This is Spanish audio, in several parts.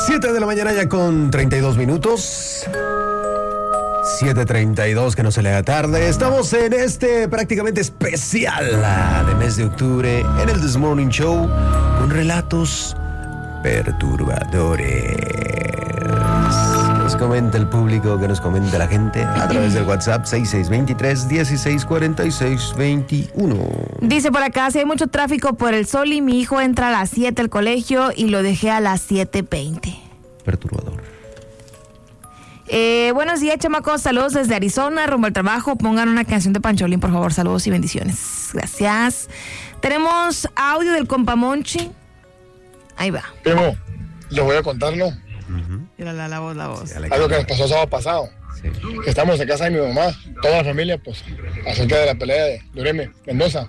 7 de la mañana ya con 32 minutos. 7:32, que no se le haga tarde. Estamos en este prácticamente especial de mes de octubre en el This Morning Show con relatos perturbadores. Que nos comente el público, que nos comente la gente a través del WhatsApp 6623-164621. Dice por acá, si hay mucho tráfico por el sol y mi hijo entra a las 7 al colegio y lo dejé a las 7:20. Perturbador. Buenos días, chamacos. Saludos desde Arizona, rumbo al trabajo. Pongan una canción de Pancholín, por favor. Saludos y bendiciones. Gracias. Tenemos audio del compa Monchi. Ahí va. Primo, les voy a contarlo. Mira la voz. Sí, algo que nos pasó el sábado pasado. Sí. Estamos en casa de mi mamá, toda la familia, pues, acerca de la pelea de Ureme, Mendoza.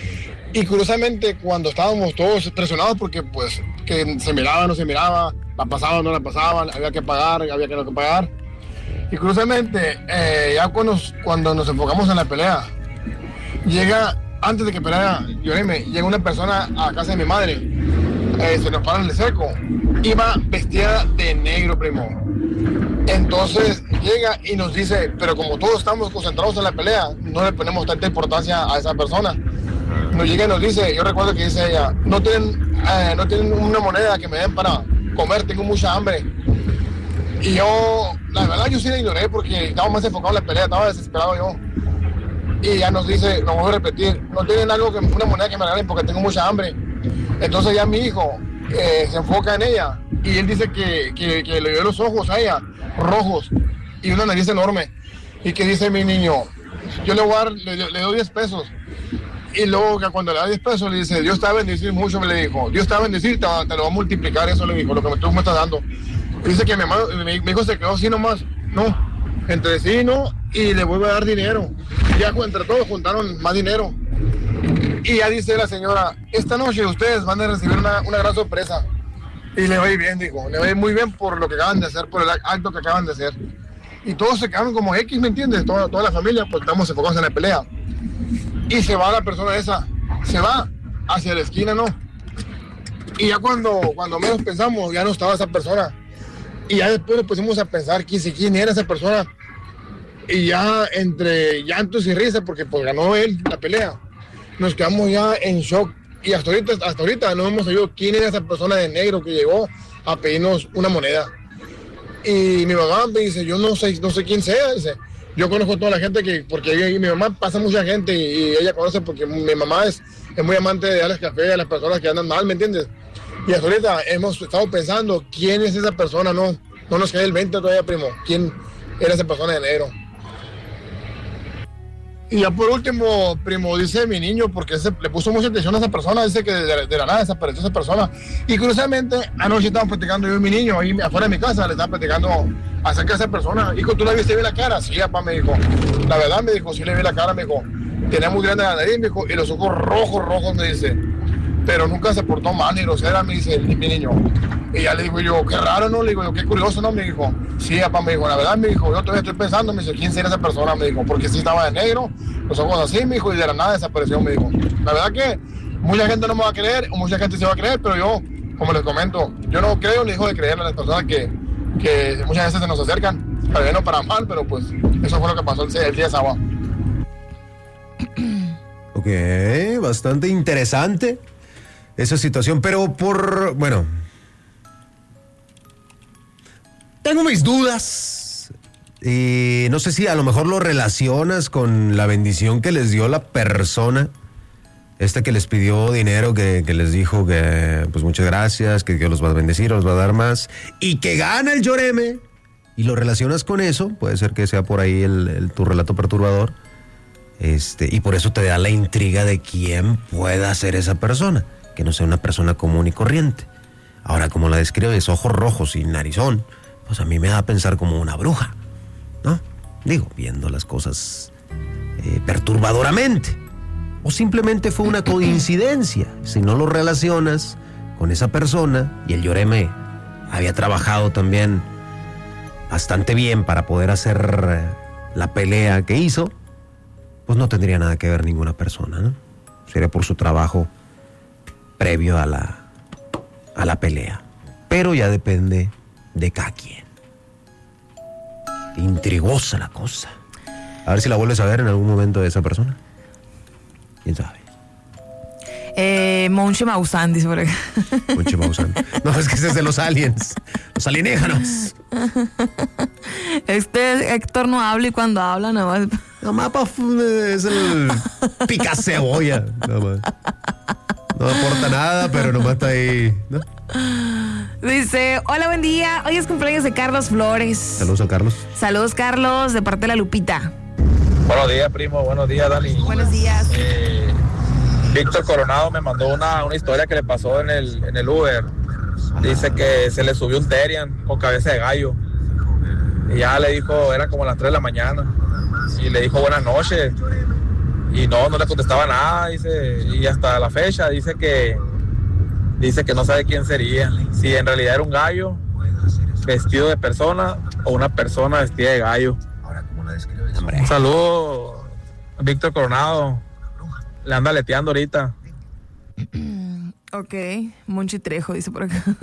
Y curiosamente, cuando estábamos todos presionados porque, pues, que se miraba, no se miraba, la pasaban, no la pasaban, había que pagar, había que no que pagar. Y curiosamente, ya cuando nos enfocamos en la pelea, llega, antes de que peleara Yoreme, llega una persona a casa de mi madre, se nos para en el cerco, iba vestida de negro, primo. Entonces llega y nos dice, pero como todos estamos concentrados en la pelea, no le ponemos tanta importancia a esa persona. Nos llega y nos dice, yo recuerdo que dice ella, no tienen una moneda que me den para comer, tengo mucha hambre. Y yo, la verdad, yo sí la ignoré porque estaba más enfocado en la pelea, estaba desesperado yo. Y ya nos dice, lo voy a repetir, no tienen una moneda que me regalen porque tengo mucha hambre. Entonces ya mi hijo se enfoca en ella y él dice que le dio los ojos a ella, rojos, y una nariz enorme. Y que dice mi niño, yo le doy 10 pesos. Y luego que cuando le da 10 pesos le dice, Dios te va a bendecir mucho, me le dijo. Dios te va a bendecir, te lo va a multiplicar, eso le dijo, lo que tú me estás dando. Dice que mi hijo se quedó así nomás, no, entre sí, no, y le vuelve a dar dinero. Ya entre todos juntaron más dinero. Y ya dice la señora, esta noche ustedes van a recibir una gran sorpresa. Y le va a ir bien, dijo, le va a ir muy bien por lo que acaban de hacer, por el acto que acaban de hacer. Y todos se quedaron como X, ¿me entiendes? Toda la familia, pues estamos enfocados en la pelea. Y se va la persona esa, se va hacia la esquina, ¿no? Y ya cuando menos pensamos, ya no estaba esa persona. Y ya después nos pusimos a pensar quién era esa persona. Y ya entre llantos y risas, porque pues ganó él la pelea, nos quedamos ya en shock. Y hasta ahorita no hemos sabido quién era esa persona de negro que llegó a pedirnos una moneda. Y mi mamá me dice, yo no sé quién sea, dice. Yo conozco a toda la gente porque mi mamá pasa mucha gente y ella conoce porque mi mamá es muy amante de darles café a las personas que andan mal, ¿me entiendes? Y hasta ahorita hemos estado pensando quién es esa persona, no nos cae el 20 todavía, primo, quién era esa persona de negro. Y ya por último, primo, dice mi niño, porque le puso mucha atención a esa persona, dice que de la nada desapareció esa persona. Y curiosamente, anoche estábamos platicando yo y mi niño, ahí afuera de mi casa, le estaba platicando acerca de esa persona. Hijo, ¿tú la viste bien la cara? Sí, papá, me dijo. La verdad, me dijo, sí le vi la cara, me dijo. Tenía muy grande la nariz, me dijo, y los ojos rojos, me dice. Pero nunca se portó mal ni grosera, me dice mi niño. Y ya le digo yo, qué raro, ¿no? Le digo yo, qué curioso, ¿no? Me dijo, sí, papá, me dijo, la verdad, me dijo, yo todavía estoy pensando, me dice, ¿quién será esa persona? Me dijo, porque sí estaba de negro, los ojos así, me dijo, y de la nada desapareció, me dijo. La verdad que mucha gente no me va a creer, o mucha gente se va a creer, pero yo, como les comento, yo no creo ni dejo de creer a las personas que muchas veces se nos acercan, para bien o para mal, pero pues eso fue lo que pasó el día sábado. Ok, bastante interesante esa situación, pero bueno, tengo mis dudas y no sé si a lo mejor lo relacionas con la bendición que les dio la persona que les pidió dinero, que les dijo que pues muchas gracias, que Dios los va a bendecir, los va a dar más, y que gana el Yoreme, y lo relacionas con eso. Puede ser que sea por ahí tu relato perturbador, y por eso te da la intriga de quién pueda ser esa persona, que no sea una persona común y corriente. Ahora, como la describes, ojos rojos y narizón, pues a mí me da a pensar como una bruja, ¿no? Digo, viendo las cosas perturbadoramente. O simplemente fue una coincidencia, si no lo relacionas con esa persona, y el Yoreme había trabajado también bastante bien para poder hacer la pelea que hizo, pues no tendría nada que ver ninguna persona, ¿no? Sería por su trabajo previo a la pelea. Pero ya depende de cada quien. Intrigosa la cosa. A ver si la vuelves a ver en algún momento de esa persona. ¿Quién sabe? Monche Maussan, dice por acá. Monche Maussan. No, es que ese es de los aliens. Los alienígenas. Héctor no habla y cuando habla nada más. Nomás es el pica cebolla. Nada más. No aporta nada, pero nomás está ahí, ¿no? Dice, hola, buen día. Hoy es cumpleaños de Carlos Flores. Saludos a Carlos. Saludos, Carlos, de parte de la Lupita. Buenos días, primo. Buenos días, Dani. Buenos días. Víctor Coronado me mandó una historia que le pasó en el Uber. Dice que se le subió un Terian con cabeza de gallo. Y ya le dijo, era como las 3 de la mañana. Y le dijo buenas noches. Y no le contestaba nada, dice. Y hasta la fecha dice que no sabe quién sería. Si en realidad era un gallo vestido de persona o una persona vestida de gallo. Un saludo a Víctor Coronado. Le anda leteando ahorita. Ok, Monchi Trejo, dice por acá.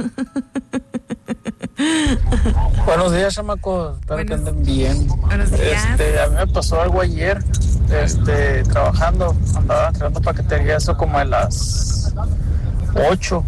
Buenos días, chamacos. Espero que anden bien. Buenos días. A mí me pasó algo ayer, trabajando. Andaba entregando paquetería, eso como a las 8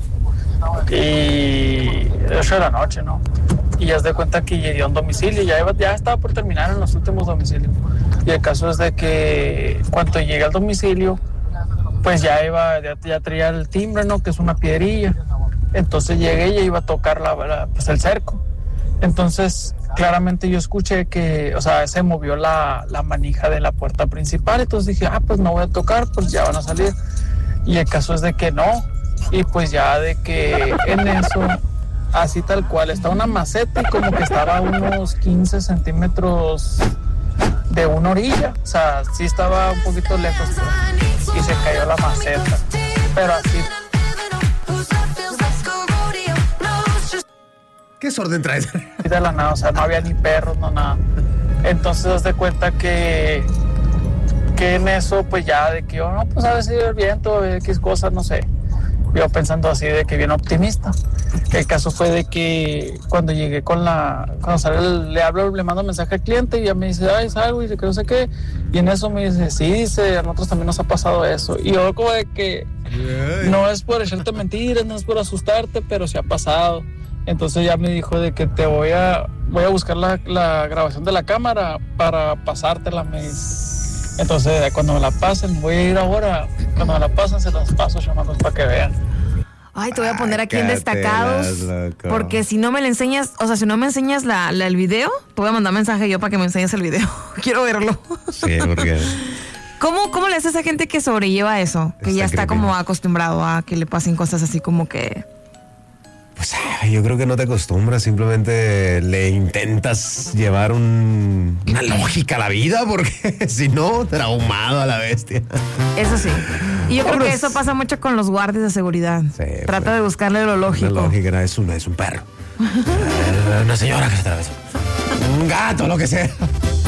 y 8 de la noche, ¿no? Y ya se de cuenta que llegué a un domicilio, ya estaba por terminar en los últimos domicilios. Y el caso es de que cuando llegué al domicilio, pues ya traía el timbre, ¿no? Que es una piedrilla. Entonces llegué y iba a tocar pues el cerco. Entonces, claramente yo escuché que, o sea, se movió la manija de la puerta principal. Entonces dije, pues no voy a tocar, pues ya van a salir. Y el caso es de que no. Y pues ya de que en eso, así tal cual, está una maceta y como que estaba a unos 15 centímetros de una orilla. O sea, sí estaba un poquito lejos, pues, y se cayó la maceta. Pero así. ¿Qué desorden traes? De la nada, o sea, no había ni perros, no nada. Entonces, haz de cuenta que en eso, pues ya de que yo, no, pues a ver si el viento, X cosas, no sé. Yo pensando así de que bien optimista. El caso fue de que cuando llegué cuando sale, le mando mensaje al cliente y ya me dice, salgo y que no sé qué. Y en eso me dice, sí, dice, a nosotros también nos ha pasado eso. Y yo como de que no es por echarte mentiras, no es por asustarte, pero sí ha pasado. Entonces ya me dijo de que voy a buscar la grabación de la cámara para pasártela, me dice. Entonces cuando me la pasen, voy a ir ahora, cuando me la pasen se las paso, chamacos, para que vean. Ay, te voy a poner aquí en destacados, loco. porque si no me le enseñas, o sea, si no me enseñas el video, te voy a mandar mensaje yo para que me enseñes el video. Quiero verlo. Sí, porque... ¿Cómo le hace a esa gente que sobrelleva eso? Que ya está como criminal. acostumbrado a que le pasen cosas así como que... Pues yo creo que no te acostumbras, simplemente le intentas llevar una lógica a la vida, porque si no, traumado a la bestia. Eso sí. Y yo creo que Pobres. eso pasa mucho con los guardias de seguridad. Sí, Trata pues, de buscarle lo lógico. La lógica es un perro. Una señora que se atravesó. Un gato, lo que sea.